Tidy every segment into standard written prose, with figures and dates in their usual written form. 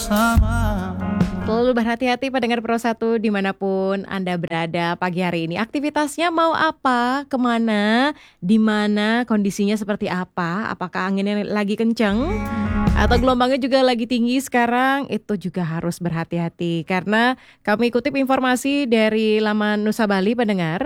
bersama. Selalu berhati-hati pendengar Pro 1 dimanapun Anda berada pagi hari ini. Aktivitasnya mau apa, kemana, di mana, kondisinya seperti apa, apakah anginnya lagi kenceng atau gelombangnya juga lagi tinggi sekarang, itu juga harus berhati-hati. Karena kami kutip informasi dari laman Nusa Bali pendengar.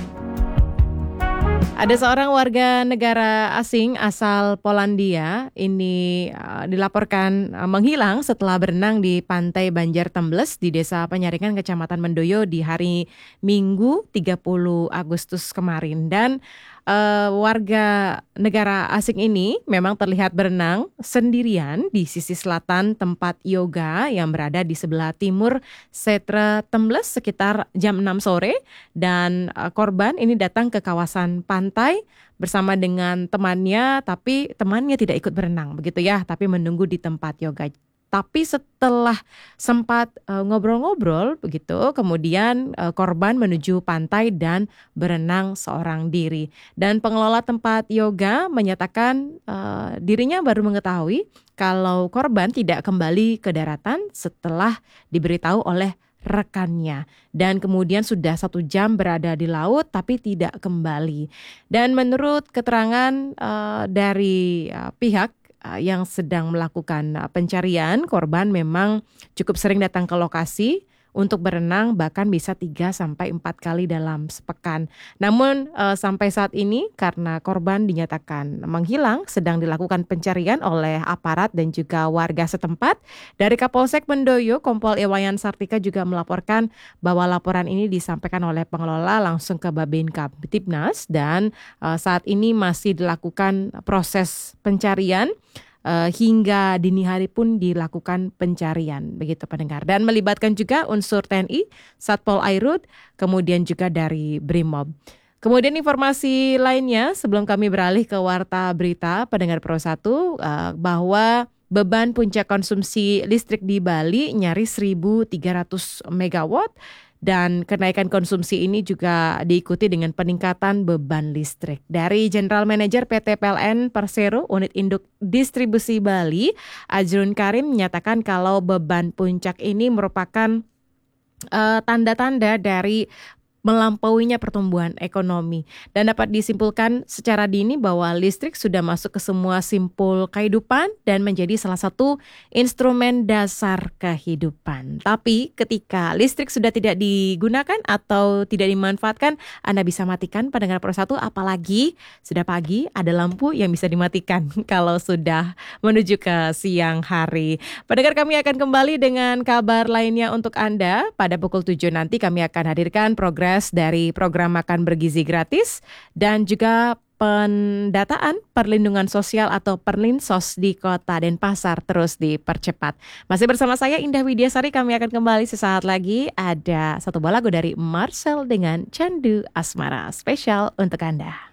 Ada seorang warga negara asing asal Polandia ini dilaporkan menghilang setelah berenang di pantai Banjar Tembles di Desa Penyaringan, Kecamatan Mendoyo di hari Minggu 30 Agustus kemarin. Dan warga negara asing ini memang terlihat berenang sendirian di sisi selatan tempat yoga yang berada di sebelah timur Setre Tembles sekitar jam 6 sore. Dan korban ini datang ke kawasan pantai bersama dengan temannya, tapi temannya tidak ikut berenang begitu ya, tapi menunggu di tempat yoga. Tapi setelah sempat ngobrol-ngobrol begitu, kemudian korban menuju pantai dan berenang seorang diri. Dan pengelola tempat yoga menyatakan dirinya baru mengetahui kalau korban tidak kembali ke daratan setelah diberitahu oleh rekannya, dan kemudian sudah 1 jam berada di laut tapi tidak kembali. Dan menurut keterangan dari pihak yang sedang melakukan pencarian, korban memang cukup sering datang ke lokasi untuk berenang, bahkan bisa 3-4 kali dalam sepekan. Namun sampai saat ini karena korban dinyatakan menghilang, sedang dilakukan pencarian oleh aparat dan juga warga setempat. Dari Kapolsek Mendoyo, Kompol Iwayan Sartika juga melaporkan bahwa laporan ini disampaikan oleh pengelola langsung ke Babinka Tipnas, dan saat ini masih dilakukan proses pencarian. Hingga dini hari pun dilakukan pencarian begitu pendengar, dan melibatkan juga unsur TNI, Satpol Airut, kemudian juga dari Brimob. Kemudian informasi lainnya sebelum kami beralih ke warta berita pendengar Pro 1, bahwa beban puncak konsumsi listrik di Bali nyaris 1.300 megawatt. Dan kenaikan konsumsi ini juga diikuti dengan peningkatan beban listrik. Dari General Manager PT PLN Persero Unit Induk Distribusi Bali, Ajrun Karim menyatakan kalau beban puncak ini merupakan tanda-tanda dari melampauinya pertumbuhan ekonomi, dan dapat disimpulkan secara dini bahwa listrik sudah masuk ke semua simpul kehidupan dan menjadi salah satu instrumen dasar kehidupan. Tapi ketika listrik sudah tidak digunakan atau tidak dimanfaatkan, Anda bisa matikan pendengar Pro 1, apalagi sudah pagi ada lampu yang bisa dimatikan kalau sudah menuju ke siang hari. Pendengar, kami akan kembali dengan kabar lainnya untuk Anda. Pada pukul 7 nanti kami akan hadirkan progres dari program makan bergizi gratis dan juga pendataan perlindungan sosial atau Perlinsos di Kota Denpasar terus dipercepat. Masih bersama saya Indah Widiasari, kami akan kembali sesaat lagi. Ada satu buah lagu dari Marcel dengan Candu Asmara spesial untuk Anda.